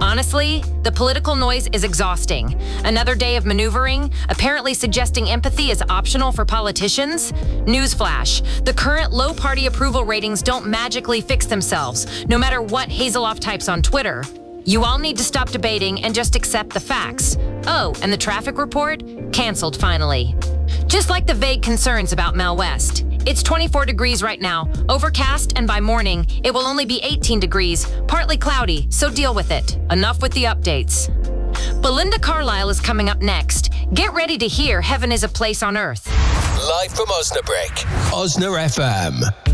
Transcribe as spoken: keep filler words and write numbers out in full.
Honestly, the political noise is exhausting. Another day of maneuvering, apparently suggesting empathy is optional for politicians? Newsflash, the current low party approval ratings don't magically fix themselves, no matter what Haseloff types on Twitter. You all need to stop debating and just accept the facts. Oh, and the traffic report? Canceled finally. Just like the vague concerns about Mel West. It's twenty-four degrees right now, overcast, and by morning, it will only be eighteen degrees, partly cloudy, so deal with it. Enough with the updates. Belinda Carlisle is coming up next. Get ready to hear Heaven is a Place on Earth. Live from Osnabrück, Osna F M.